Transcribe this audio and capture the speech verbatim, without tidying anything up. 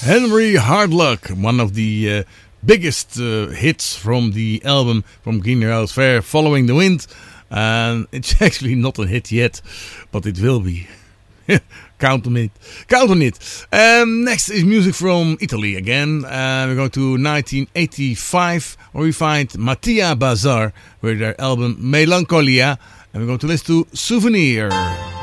Henry Hardluck, one of the uh, biggest uh, hits from the album from Greenhouse Fair, Following the Wind. And it's actually not a hit yet, but it will be. Count on it. Count on it. Um, next is music from Italy again. Uh, we're going to nineteen eighty-five, where we find Mattia Bazar with their album Melancholia. And we're going to listen to Souvenir.